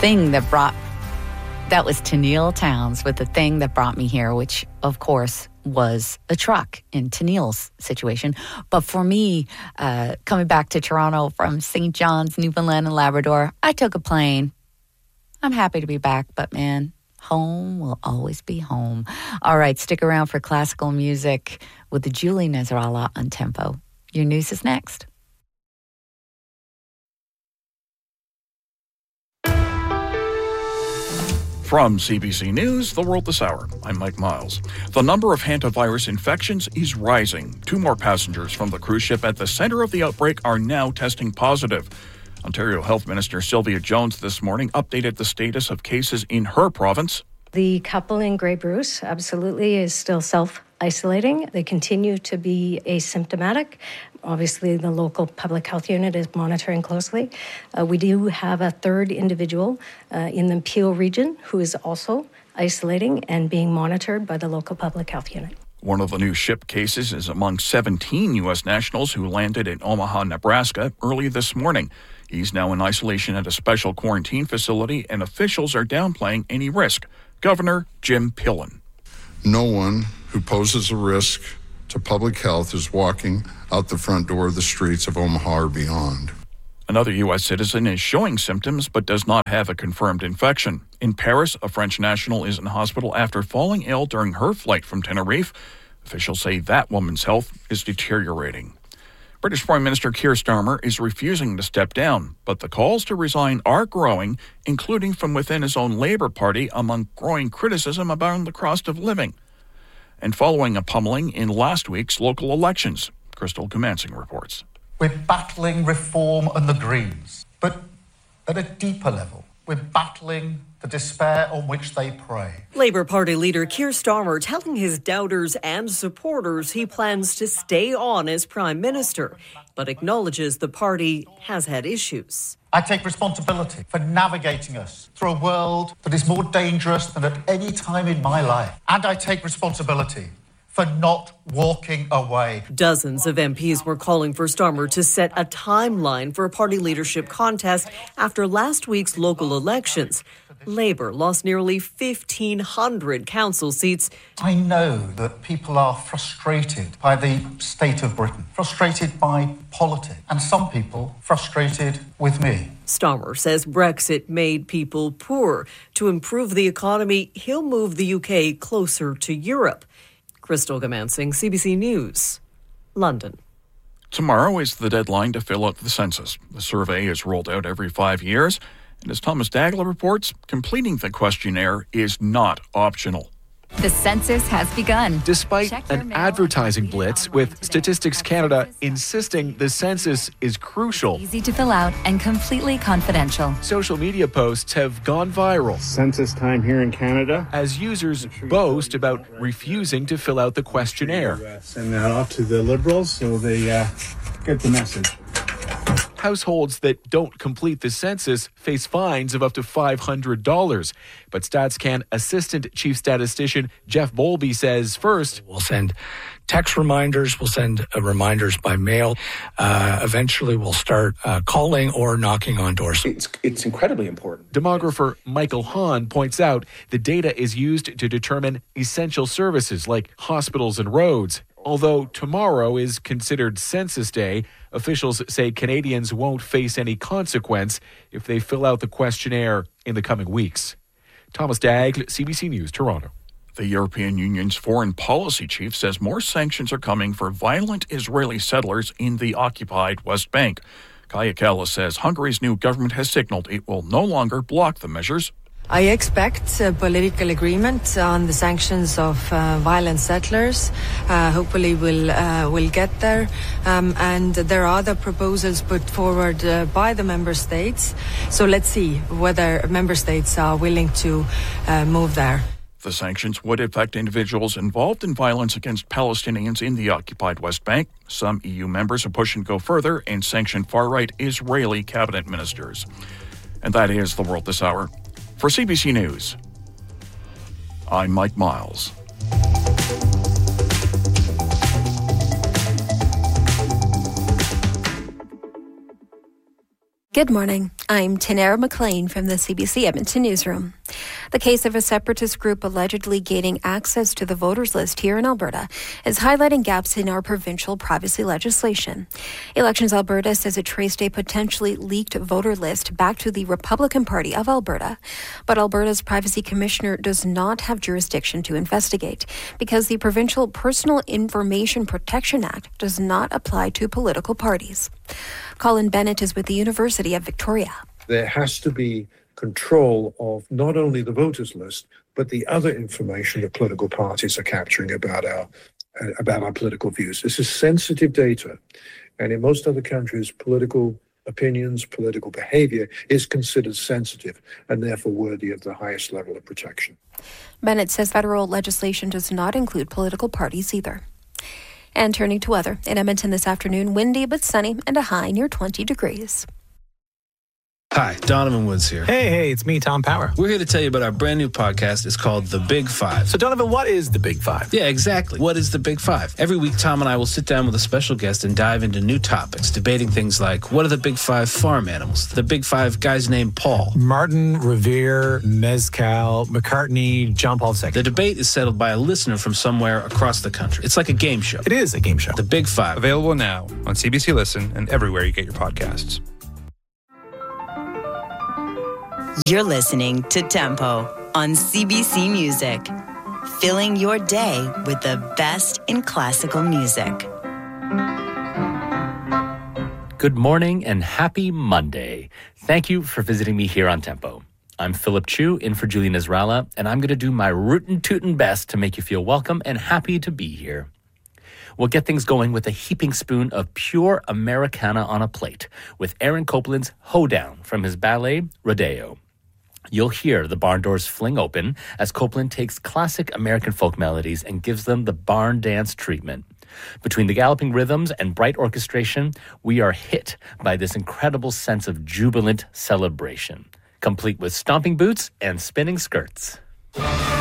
That was Tennille Towns with The Thing That Brought Me Here, which, of course, was a truck in Tennille's situation. But for me, coming back to Toronto from St. John's, Newfoundland and Labrador, I took a plane. I'm happy to be back, but man, home will always be home. All right, stick around for classical music with the Julie Nasrallah on Tempo. Your news is next. From CBC News, The World This Hour, I'm Mike Miles. The number of hantavirus infections is rising. 2 more passengers from the cruise ship at the center of the outbreak are now testing positive. Ontario Health Minister Sylvia Jones this morning updated the status of cases in her province. The couple in Grey Bruce absolutely is still self-isolating. They continue to be asymptomatic. Obviously, the local public health unit is monitoring closely. We do have a third individual in the Peel region who is also isolating and being monitored by the local public health unit. One of the new ship cases is among 17 U.S. nationals who landed in Omaha, Nebraska early this morning. He's now in isolation at a special quarantine facility, and officials are downplaying any risk. Governor Jim Pillen. No one who poses a risk to public health is walking out the front door of the streets of Omaha or beyond. Another U.S. citizen is showing symptoms but does not have a confirmed infection. In Paris, a French national is in hospital after falling ill during her flight from Tenerife. Officials say that woman's health is deteriorating. British Prime Minister Keir Starmer is refusing to step down, but the calls to resign are growing, including from within his own Labour Party, among growing criticism about the cost of living. And following a pummeling in last week's local elections, Crystal Kumansing reports. We're battling Reform and the Greens, but at a deeper level, we're battling the despair on which they prey. Labour Party leader Keir Starmer telling his doubters and supporters he plans to stay on as Prime Minister, but acknowledges the party has had issues. I take responsibility for navigating us through a world that is more dangerous than at any time in my life. And I take responsibility for not walking away. Dozens of MPs were calling for Starmer to set a timeline for a party leadership contest after last week's local elections. Labour lost nearly 1,500 council seats. I know that people are frustrated by the state of Britain, frustrated by politics, and some people frustrated with me. Starmer says Brexit made people poor. To improve the economy, he'll move the UK closer to Europe. Crystal Kumansing, CBC News, London. Tomorrow is the deadline to fill out the census. The survey is rolled out every 5 years. And as Thomas Dagler reports, completing the questionnaire is not optional. The census has begun. Despite an advertising blitz, with Statistics Canada insisting the census is crucial. Easy to fill out and completely confidential. Social media posts have gone viral. Census time here in Canada. As users boast about refusing to fill out the questionnaire. Send that off to the Liberals so they get the message. Households that don't complete the census face fines of up to $500. But StatsCan Assistant Chief Statistician Jeff Bowlby says first, we'll send text reminders, we'll send reminders by mail. Eventually we'll start calling or knocking on doors. It's incredibly important. Demographer Michael Hahn points out the data is used to determine essential services like hospitals and roads. Although tomorrow is considered Census Day, officials say Canadians won't face any consequence if they fill out the questionnaire in the coming weeks. Thomas Dagg, CBC News, Toronto. The European Union's foreign policy chief says more sanctions are coming for violent Israeli settlers in the occupied West Bank. Kaja Kallas says Hungary's new government has signaled it will no longer block the measures. I expect political agreement on the sanctions of violent settlers. Hopefully we'll get there. And there are other proposals put forward by the member states. So let's see whether member states are willing to move there. The sanctions would affect individuals involved in violence against Palestinians in the occupied West Bank. Some EU members are pushing to go further and sanction far-right Israeli cabinet ministers. And that is The World This Hour. For CBC News, I'm Mike Miles. Good morning. I'm Tanera McLean from the CBC Edmonton newsroom. The case of a separatist group allegedly gaining access to the voters list here in Alberta is highlighting gaps in our provincial privacy legislation. Elections Alberta says it traced a potentially leaked voter list back to the Republican Party of Alberta, but Alberta's Privacy Commissioner does not have jurisdiction to investigate because the Provincial Personal Information Protection Act does not apply to political parties. Colin Bennett is with the University of Victoria. There has to be control of not only the voters list, but the other information that political parties are capturing about our political views. This is sensitive data. And in most other countries, political opinions, political behavior is considered sensitive and therefore worthy of the highest level of protection. Bennett says federal legislation does not include political parties either. And turning to weather, in Edmonton this afternoon, windy but sunny and a high near 20 degrees. Hi, Donovan Woods here. Hey, it's me, Tom Power. We're here to tell you about our brand new podcast. It's called The Big Five. So, Donovan, what is The Big Five? Yeah, exactly. What is The Big Five? Every week, Tom and I will sit down with a special guest and dive into new topics, debating things like, what are the Big Five farm animals? The Big Five guys named Paul. Martin, Revere, Mezcal, McCartney, John Paul II. The debate is settled by a listener from somewhere across the country. It's like a game show. It is a game show. The Big Five. Available now on CBC Listen and everywhere you get your podcasts. You're listening to Tempo on CBC Music, filling your day with the best in classical music. Good morning and happy Monday. Thank you for visiting me here on Tempo. I'm Philip Chu, in for Julian Israela, and I'm going to do my rootin' tootin' best to make you feel welcome and happy to be here. We'll get things going with a heaping spoon of pure Americana on a plate with Aaron Copland's Hoedown from his ballet, Rodeo. You'll hear the barn doors fling open as Copland takes classic American folk melodies and gives them the barn dance treatment. Between the galloping rhythms and bright orchestration, we are hit by this incredible sense of jubilant celebration, complete with stomping boots and spinning skirts.